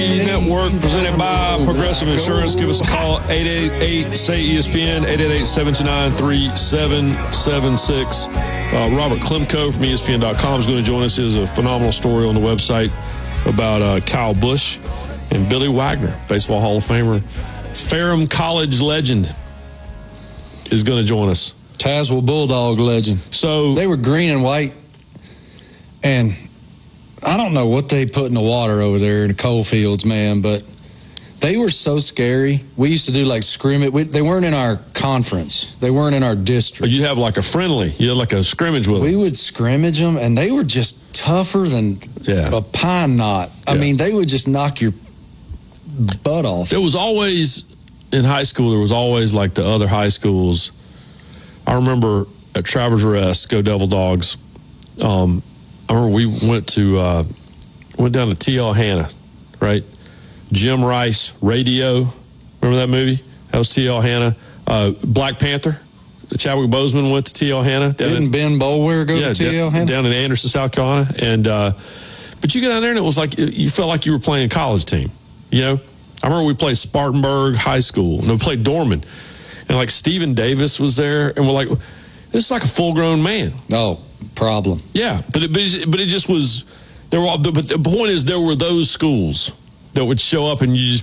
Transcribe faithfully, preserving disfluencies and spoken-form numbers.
Network presented by Progressive Insurance. Give us a call, eight eight eight, S A Y, E S P N, eight eight eight, seven two nine, three seven seven six. Uh, Robert Klemko from E S P N dot com is going to join us. There's a phenomenal story on the website about uh, Kyle Busch and Billy Wagner, Baseball Hall of Famer. Ferrum College legend is going to join us. Tazewell Bulldog legend. So they were green and white, and I don't know what they put in the water over there in the coal fields, man, but they were so scary. We used to do like scrimmage. We, they weren't in our conference. They weren't in our district. You have like a friendly. You had like a scrimmage with them. We would scrimmage them, and they were just tougher than yeah. a pine knot. I yeah. mean, they would just knock your butt off. There was always, in high school, there was always like the other high schools. I remember at Travelers Rest, go Devil Dogs, um, I remember we went to uh, went down to T L Hanna, right? Jim Rice, Radio. Remember that movie? That was T L Hanna. Uh, Black Panther. Chadwick Boseman went to T L Hanna. Didn't in, Ben Boulware go yeah, to T L Hanna? Down in Anderson, South Carolina. And uh, but you get down there and it was like you felt like you were playing a college team. You know, I remember we played Spartanburg High School and we played Dorman, and like Stephen Davis was there, and we're like, this is like a full-grown man. Oh. Problem. Yeah, but it, but it just was. There were. But the point is, there were those schools that would show up, and you just